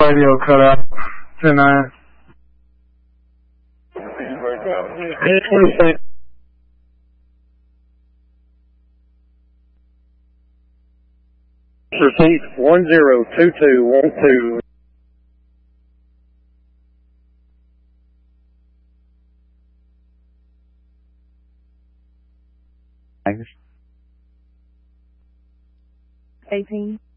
radio cut out. 10-9. Repeat 102212. Thanks. 18.